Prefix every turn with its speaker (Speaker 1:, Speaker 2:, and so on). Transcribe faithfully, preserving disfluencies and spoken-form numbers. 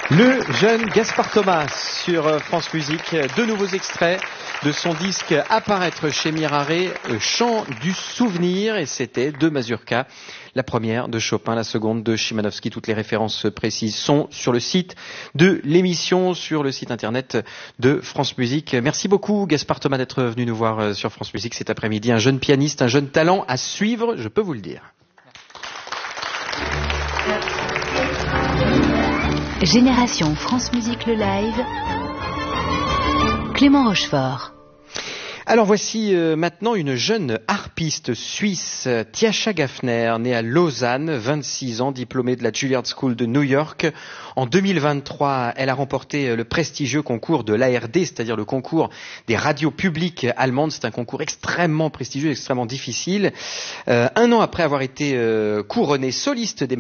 Speaker 1: Le jeune Gaspard Thomas sur France Musique, deux nouveaux extraits de son disque à paraître chez Miraré, Chant du souvenir, et c'était deux mazurkas. La première de Chopin, la seconde de Chimanovski. Toutes les références précises sont sur le site de l'émission, sur le site internet de France Musique. Merci beaucoup Gaspard Thomas d'être venu nous voir sur France Musique cet après-midi. Un jeune pianiste, un jeune talent à suivre, je peux vous le dire.
Speaker 2: Génération France Musique le live, Clément Rochefort.
Speaker 1: Alors voici euh, maintenant une jeune harpiste suisse, Tiascha Gaffner, née à Lausanne, vingt-six ans, diplômée de la Juilliard School de New York. En deux mille vingt-trois, elle a remporté le prestigieux concours de l'A R D, c'est-à-dire le concours des radios publiques allemandes. C'est un concours extrêmement prestigieux, extrêmement difficile. Euh, un an après avoir été euh, couronnée soliste des